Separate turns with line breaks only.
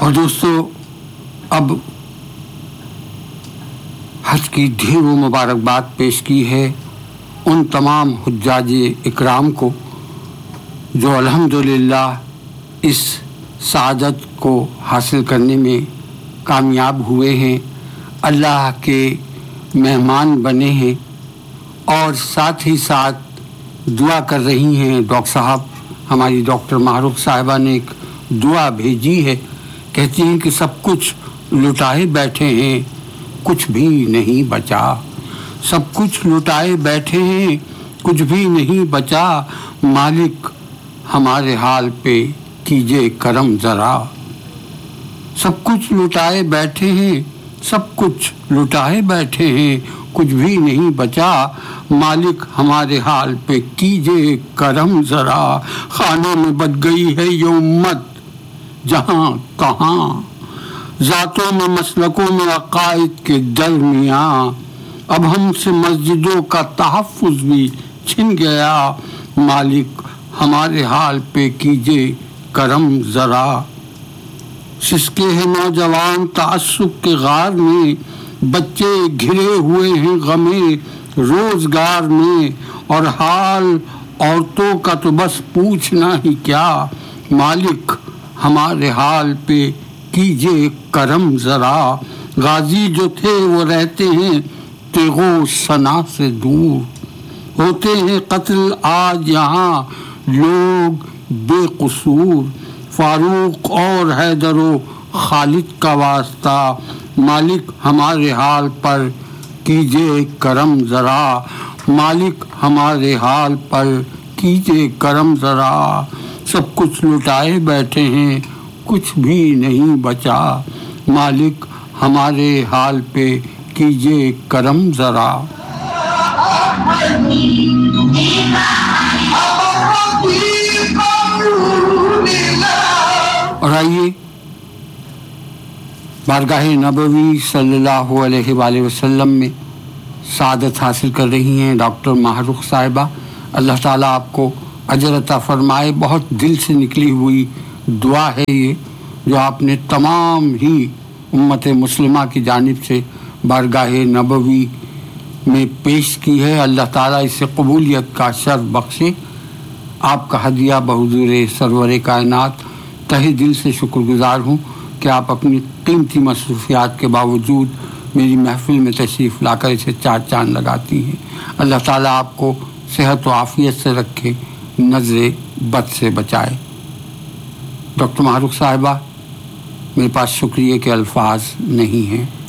اور دوستو، اب حج کی ڈھیر و مبارکباد پیش کی ہے ان تمام حجاج اکرام کو جو الحمدللہ اس سعادت کو حاصل کرنے میں کامیاب ہوئے ہیں، اللہ کے مہمان بنے ہیں، اور ساتھ ہی ساتھ دعا کر رہی ہیں۔ ڈاکٹر صاحب، ہماری ڈاکٹر محروق صاحبہ نے ایک دعا بھیجی ہے، کہتی ہیں کہ سب کچھ لٹائے بیٹھے ہیں، کچھ بھی نہیں بچا۔ سب کچھ لٹائے بیٹھے ہیں، کچھ بھی نہیں بچا، مالک ہمارے حال پہ کیجے کرم ذرا۔ سب کچھ لٹائے بیٹھے ہیں، سب کچھ لٹائے بیٹھے ہیں، کچھ بھی نہیں بچا، مالک ہمارے حال پہ کیجے کرم ذرا۔ خانے میں بچ گئی ہے یہ امت جہاں کہاں، ذاتوں میں مسلکوں میں عقائد کے درمیان، اب ہم سے مسجدوں کا تحفظ بھی چھن گیا، مالک ہمارے حال پہ کیجے کرم ذرا۔ سسکے ہیں نوجوان تعصب کے غار میں، بچے گھرے ہوئے ہیں غمے روزگار میں، اور حال عورتوں کا تو بس پوچھنا ہی کیا، مالک ہمارے حال پہ کیجے کرم ذرا۔ غازی جو تھے وہ رہتے ہیں تیغ و ثنا سے دور، ہوتے ہیں قتل آج یہاں لوگ بے قصور، فاروق اور حیدر و خالد کا واسطہ، مالک ہمارے حال پر کیجے کرم ذرا، مالک ہمارے حال پر کیجے کرم ذرا۔ سب کچھ لٹائے بیٹھے ہیں، کچھ بھی نہیں بچا، مالک ہمارے حال پہ کیجے کرم ذرا۔ اور آئیے بارگاہ نبوی صلی اللہ علیہ وآلہ وسلم میں سعادت حاصل کر رہی ہیں ڈاکٹر محروق صاحبہ، اللہ تعالیٰ آپ کو اجر عطا فرمائے۔ بہت دل سے نکلی ہوئی دعا ہے یہ، جو آپ نے تمام ہی امت مسلمہ کی جانب سے بارگاہ نبوی میں پیش کی ہے۔ اللہ تعالیٰ اس سے قبولیت کا شرف بخشے۔ آپ کا ہدیہ بحضور سرور کائنات تہہ دل سے شکر گزار ہوں کہ آپ اپنی قیمتی مصروفیات کے باوجود میری محفل میں تشریف لا کر اسے چار چاند لگاتی ہیں۔ اللہ تعالیٰ آپ کو صحت و عافیت سے رکھے، نظر بد سے بچائے۔ ڈاکٹر محروق صاحبہ، میرے پاس شکریہ کے الفاظ نہیں ہیں۔